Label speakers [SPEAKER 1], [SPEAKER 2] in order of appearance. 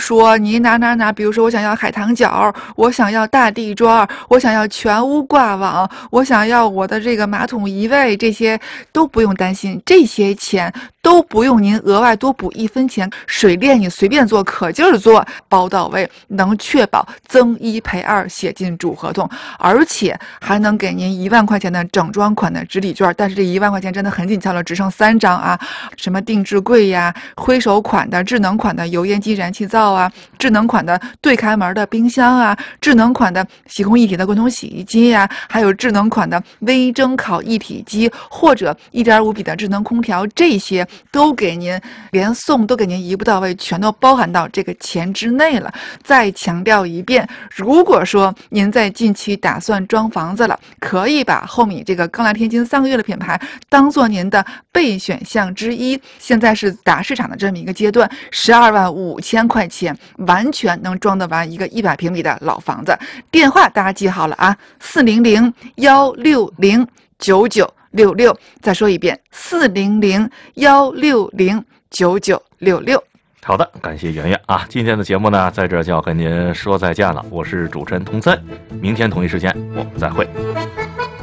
[SPEAKER 1] 说你哪，比如说我想要海棠角，我想要大地砖，我想要全屋挂网，我想要我的这个马桶移位，这些都不用担心，这些钱都不用您额外多补1分钱，水电你随便做，可劲儿做，包到位，能确保增1赔2写进主合同，而且还能给您1万块钱的整装款的直抵券。但是这1万块钱真的很紧俏了，只剩3张啊！什么定制柜呀、挥手款的、智能款的油烟机燃气灶啊、智能款的对开门的冰箱啊、智能款的洗空一体的滚筒洗衣机呀、还有智能款的微蒸烤一体机或者1.5匹的智能空调，这些都给您连送都给您一步到位，全都包含到这个钱之内了。再强调一遍，如果说您在近期打算装房子了，可以把后米这个刚来天津3个月的品牌当做您的备选项之一。现在是打市场的这么一个阶段，12万5千块钱完全能装得完一个100平米的老房子。电话大家记好了啊，400-160-9966。再说一遍，400-160-9966。
[SPEAKER 2] 好的，感谢圆圆啊！今天的节目呢，在这儿就要跟您说再见了。我是主持人童森，明天同一时间我们再会。